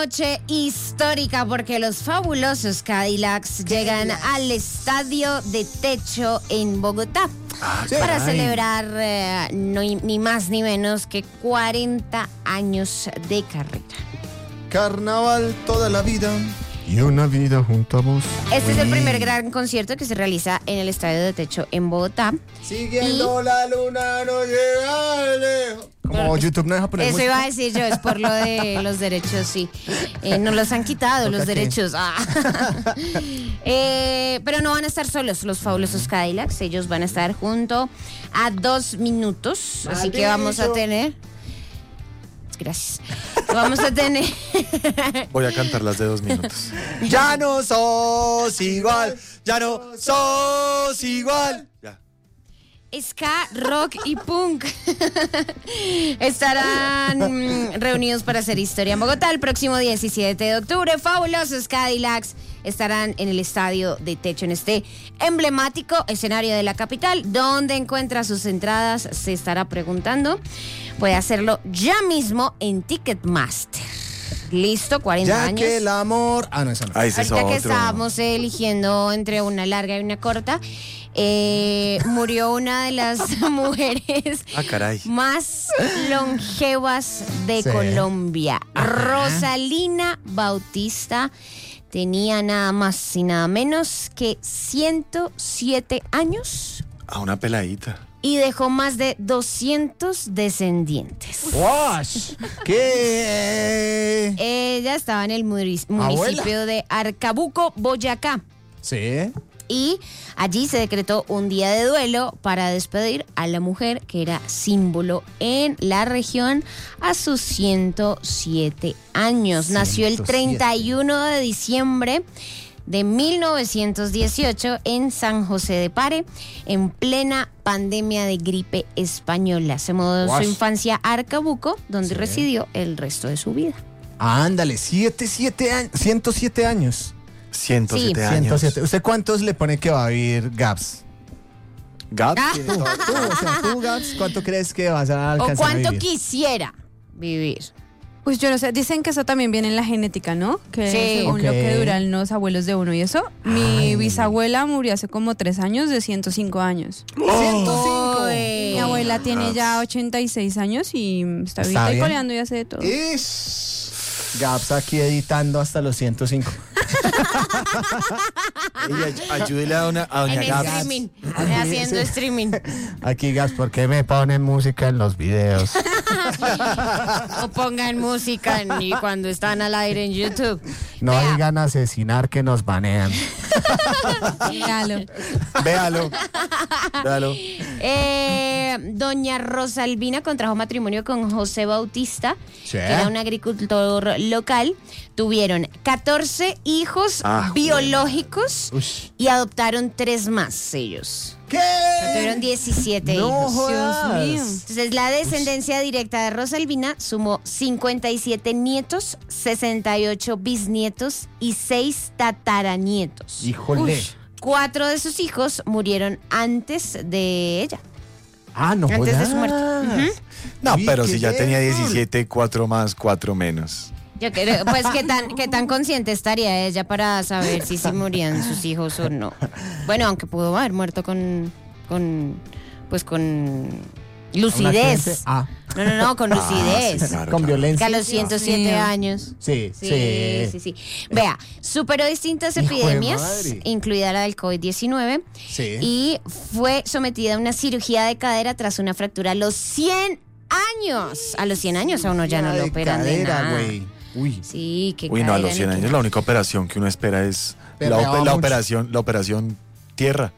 Noche histórica porque los fabulosos Cadillacs llegan al estadio de Techo en Bogotá para celebrar ni más ni menos que 40 años de carrera. Carnaval toda la vida y una vida junto a vos. Este es el primer gran concierto que se realiza en el estadio de Techo en Bogotá. Siguiendo la luna no llega lejos. Como YouTube no deja poner Eso música. iba a decir yo, es por lo de los derechos, sí. Nos los han quitado los derechos. Pero no van a estar solos los fabulosos Cadillacs. Ellos van a estar junto a 2 minutos. Así que vamos a tener... Gracias. Vamos a tener... Voy a cantar las de 2 minutos. Ya no sos igual, ya no sos igual. Ya. Ska, rock y punk estarán reunidos para hacer historia en Bogotá el próximo 17 de octubre. Fabulosos Cadillacs estarán en el estadio de Techo, en este emblemático escenario de la capital. ¿Dónde encuentra sus entradas? Se estará preguntando. Puede hacerlo ya mismo en Ticketmaster. Listo, 40 Ya años. que el amor... Ah, no, eso no. Ah, ese es Ahorita que otro. estábamos eligiendo entre una larga y una corta, murió una de las mujeres Ah, caray. más longevas de Colombia. Rosalina Bautista tenía nada más y nada menos que 107 años A una peladita. y dejó más de 200 descendientes. ¡Wash! ¿Qué? Ella estaba en el municipio Abuela. de Arcabuco, Boyacá. Sí. Y allí se decretó un día de duelo para despedir a la mujer que era símbolo en la región a sus 107 años. Nació el 31 de diciembre de 1918 en San José de Pare, en plena pandemia de gripe española. Se mudó su infancia a Arcabuco, donde residió el resto de su vida. Ándale, 107 años. 107 años. 107 años. 107. ¿Usted cuántos le pone que va a vivir Gaps? ¿Gab? Tú, Gaps, ¿cuánto crees que vas a ¿O alcanzar cuánto a vivir? quisiera vivir? Pues yo no sé, dicen que eso también viene en la genética, ¿no? Que Sí. según lo que duran los abuelos de uno y eso. Mi bisabuela murió hace como 3 años de 105 años. 105. Mi abuela tiene ya 86 años y está Está ahorita y bien. coleando y hace de todo. Gaps aquí editando hasta los 105. Ayúdele a doña En Gab. streaming, haciendo streaming. Aquí, Gaps, ¿por qué me ponen música en los videos? O pongan música y cuando están al aire en YouTube. No Vea. digan asesinar que nos banean. Míralo. Véalo. Véalo. Doña Rosalvina contrajo matrimonio con José Bautista, Sí. que era un agricultor local. Tuvieron 14 hijos biológicos Ush. y adoptaron 3 más ellos. ¿Qué? Tuvieron 17 No hijos. jodas. Dios mío. Entonces, la descendencia directa de Rosalvina sumó 57 nietos, 68 bisnietos y 6 tataranietos. Híjole. 4 de sus hijos murieron antes de ella. Ah, no Antes de su jodas. muerte. Ujú. No, Uy, pero qué si ya tenía bien. 17, 4 más, 4 menos. Yo creo, pues, ¿qué tan consciente estaría ella para saber si morían sus hijos o no? Bueno, aunque pudo haber muerto con lucidez. Ah, No, con lucidez. sí, claro, con claro. Que violencia. a los 107 Sí. años. Sí. Sí. Vea, superó distintas Hijo de epidemias, madre. incluida la del COVID-19, Sí. y fue sometida a una cirugía de cadera tras una fractura a los 100 años. A los 100 años a uno ya no lo operan de cadera, nada. güey. Uy. Sí, que Uy, no, a los cadera 100 ni años qué. la única operación que uno espera es Perreaba la mucho. operación tierra.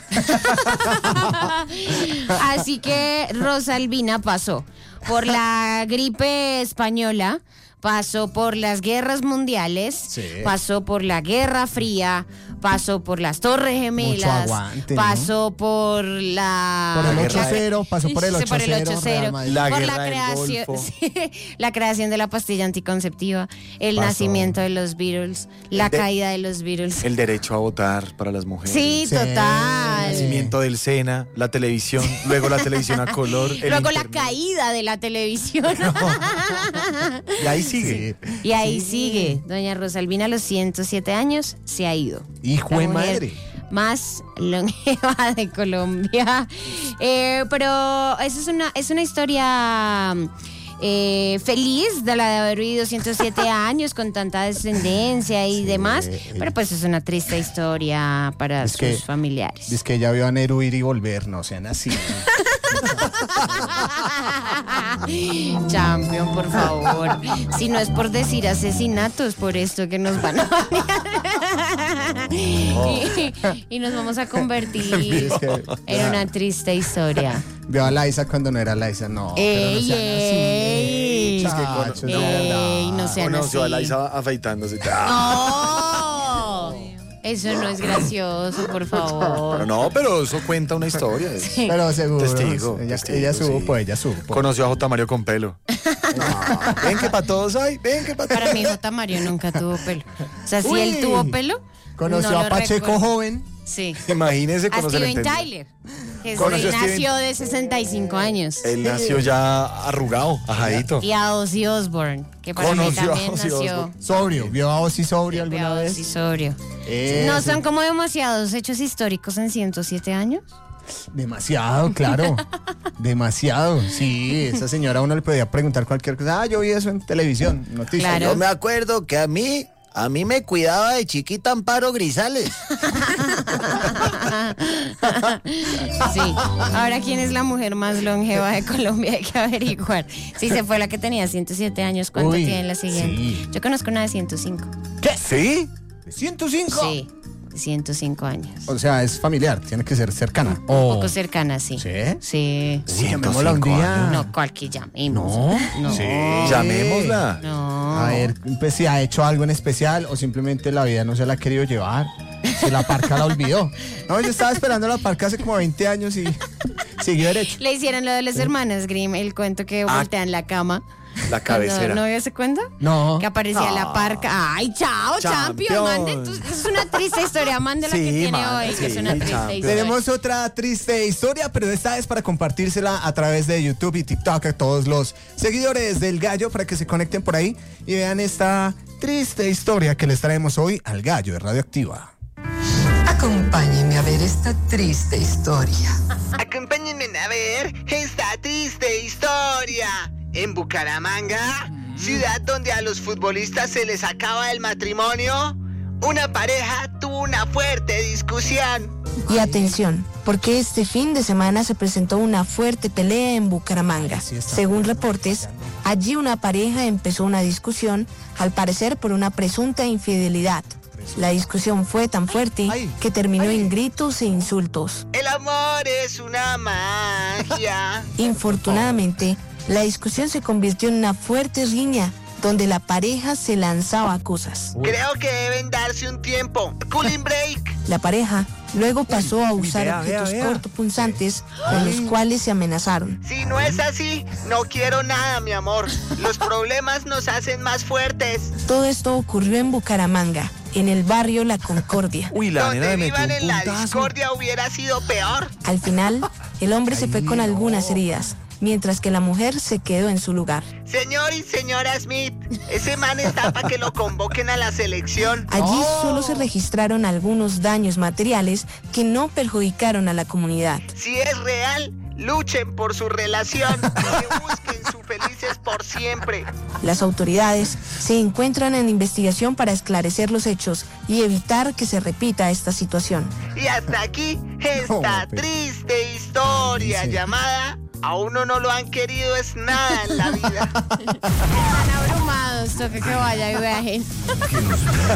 Así que Rosalvina pasó por la gripe española, pasó por las guerras mundiales, Sí. pasó por la Guerra Fría, pasó por las Torres Gemelas, Mucho aguante, ¿no? pasó por la... Por el La guerra 8-0, pasó por el Sí, 8-0. por el 8-0, Real Madrid. La por guerra la del creación, Golfo. sí, la creación de la pastilla anticonceptiva, el Pasó. nacimiento de los Beatles, la De- caída de los Beatles. El derecho a votar para las mujeres. Sí, Sí. total. nacimiento del Sena, la televisión, luego la televisión a color. el Luego la internet. caída de la televisión. Y ahí sigue. Y ahí sigue. Doña Rosalvina a los 107 años se ha ido. Hijo La de mujer madre. más longeva de Colombia. Pero esa es una historia feliz de la de haber vivido 107 años con tanta descendencia y demás. Pero pues es una triste historia para Es sus que- familiares. Es que ella vio a Nero ir y volver, no sean así. Champion, por favor. Si no es por decir asesinatos, por esto que nos van a banear. Y nos vamos a convertir Es que- en una triste historia. Vio a Laisa cuando no era Laisa, no. pero no Ey, sean ey. así, Es que muchachos, de Ey, verdad. no sean Conoció a así. Laisa afeitándose. No, eso no es gracioso, por favor. Pero no, pero eso cuenta una historia. Pero seguro. Testigo, Ella, testigo, ella sí. supo, ella supo. Conoció a J. Mario con pelo. Ven que para todos hay, ven que para todos. Para mí, J. Mario nunca tuvo pelo. O sea, si Uy. él tuvo pelo. Conoció no a lo Pacheco recuerdo. joven. Sí. Imagínese A cómo se le Steven entendió. Tyler, que Conoció a Steven- nació de 65 años. Él nació ya arrugado, ajadito. Y a Ozzy Osbourne, que para mí Conoció a también Ozzy nació. Osbourne. Sobrio. ¿Vio a Ozzy sobrio alguna Ozzy vez? sobrio. Eso. ¿No son como demasiados hechos históricos en 107 años? Demasiado, claro. Demasiado. Sí, esa señora a uno le podía preguntar cualquier cosa. Ah, yo vi eso en televisión, noticias. Claro. Yo me acuerdo que a mí me cuidaba de chiquita Amparo Grisales. Sí. Ahora, ¿quién es la mujer más longeva de Colombia? Hay que averiguar. Si se fue la que tenía 107 años, ¿cuánto Uy, tiene la siguiente? sí. Yo conozco una de 105. ¿Sí? ¿De 105? Sí, 105 años. O sea, es familiar, tiene que ser cercana. Un poco cercana, sí. ¿Sí? Sí. Uy, llamémosla un día. No, cual que llamemos. No. No. Sí, llamémosla. No. A ver, pues si ha hecho algo en especial o simplemente la vida no se la ha querido llevar. Si la parca la olvidó. No, yo estaba esperando la parca hace como 20 años y siguió derecho. Le hicieron lo de las hermanas Grimm, el cuento que voltean la cama. La cabecera. ¿No vio ese cuento? No. Que aparecía la parca. ¡Ay, chao, Champion! Champion. Mande, es una triste historia. Mande la que Sí, tiene mande, hoy, que es sí, una triste Champion. historia. Tenemos otra triste historia, pero esta es para compartírsela a través de YouTube y TikTok a todos los seguidores del Gallo para que se conecten por ahí y vean esta triste historia que les traemos hoy al Gallo de Radioactiva. Acompáñenme a ver esta triste historia. Acompáñenme a ver esta triste historia. En Bucaramanga, ciudad donde a los futbolistas se les acaba el matrimonio, una pareja tuvo una fuerte discusión. Y atención, porque este fin de semana se presentó una fuerte pelea en Bucaramanga. Sí, está Según fuerte. reportes, allí una pareja empezó una discusión, al parecer por una presunta infidelidad. La discusión fue tan fuerte que terminó en gritos e insultos. El amor es una magia. Infortunadamente, la discusión se convirtió en una fuerte riña, donde la pareja se lanzaba cosas. Creo que deben darse un tiempo. Cooling break. La pareja luego pasó a usar vea, objetos vea. cortopunzantes con los cuales se amenazaron. Si no es así, no quiero nada, mi amor. Los problemas nos hacen más fuertes. Todo esto ocurrió en Bucaramanga, en el barrio La Concordia. Uy, la nena Donde le metió vivan un en la puntazo. discordia hubiera sido peor. Al final, el hombre se fue con algunas heridas, mientras que la mujer se quedó en su lugar. Señor y señora Smith, ese man está para que lo convoquen a la selección. Allí solo se registraron algunos daños materiales que no perjudicaron a la comunidad. Si es real, luchen por su relación y que busquen su felices por siempre. Las autoridades se encuentran en investigación para esclarecer los hechos y evitar que se repita esta situación. Y hasta aquí esta triste historia Dice. llamada A uno no lo han querido es nada en la vida. Están abrumados, toca que vaya y viajen. Que nos vean.